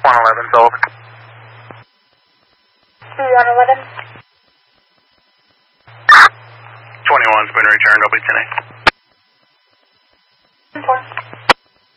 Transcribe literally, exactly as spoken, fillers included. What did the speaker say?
one eleven, over. one eleven. twenty-one's been returned, I'll be ten eight.